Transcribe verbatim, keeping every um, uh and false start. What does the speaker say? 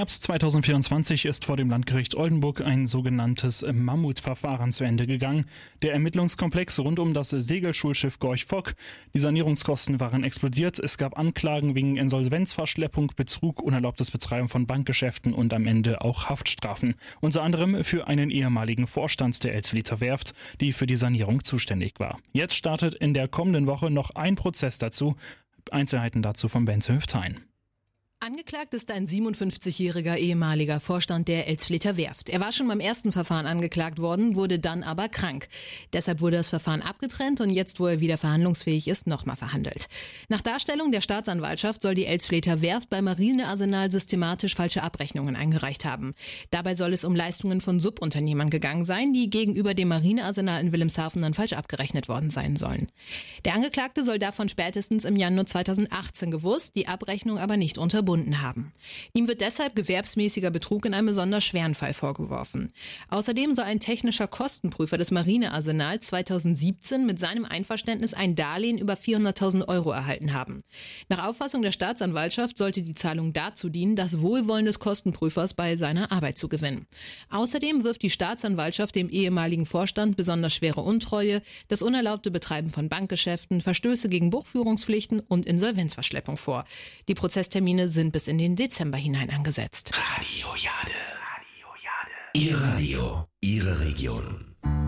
Herbst zweitausendvierundzwanzig ist vor dem Landgericht Oldenburg ein sogenanntes Mammutverfahren zu Ende gegangen. Der Ermittlungskomplex rund um das Segelschulschiff Gorch Fock. Die Sanierungskosten waren explodiert. Es gab Anklagen wegen Insolvenzverschleppung, Betrug, unerlaubtes Betreiben von Bankgeschäften und am Ende auch Haftstrafen. Unter anderem für einen ehemaligen Vorstand der Elsflethner Werft, die für die Sanierung zuständig war. Jetzt startet in der kommenden Woche noch ein Prozess dazu. Einzelheiten dazu von Benze Hüftein. Angeklagt ist ein siebenundfünfzigjähriger ehemaliger Vorstand der Elsflethner Werft. Er war schon beim ersten Verfahren angeklagt worden, wurde dann aber krank. Deshalb wurde das Verfahren abgetrennt und jetzt, wo er wieder verhandlungsfähig ist, nochmal verhandelt. Nach Darstellung der Staatsanwaltschaft soll die Elsflethner Werft bei Marinearsenal systematisch falsche Abrechnungen eingereicht haben. Dabei soll es um Leistungen von Subunternehmern gegangen sein, die gegenüber dem Marinearsenal in Wilhelmshaven dann falsch abgerechnet worden sein sollen. Der Angeklagte soll davon spätestens im Januar zweitausendachtzehn gewusst, die Abrechnung aber nicht unterbunden haben. Ihm wird deshalb gewerbsmäßiger Betrug in einem besonders schweren Fall vorgeworfen. Außerdem soll ein technischer Kostenprüfer des Marinearsenals zweitausendsiebzehn mit seinem Einverständnis ein Darlehen über vierhunderttausend Euro erhalten haben. Nach Auffassung der Staatsanwaltschaft sollte die Zahlung dazu dienen, das Wohlwollen des Kostenprüfers bei seiner Arbeit zu gewinnen. Außerdem wirft die Staatsanwaltschaft dem ehemaligen Vorstand besonders schwere Untreue, das unerlaubte Betreiben von Bankgeschäften, Verstöße gegen Buchführungspflichten und Insolvenzverschleppung vor. Die Prozesstermine sind sind bis in den Dezember hinein angesetzt. Radio Jade. Radio Jade. Ihr Radio, Ihre Region.